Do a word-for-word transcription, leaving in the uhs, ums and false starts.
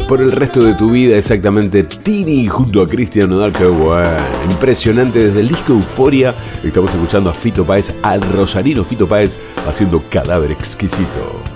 por el resto de tu vida, exactamente. Tini junto a Cristian Nodal, que bueno, impresionante. Desde el disco Euforia estamos escuchando a Fito Páez, al rosarino Fito Páez, haciendo Cadáver Exquisito.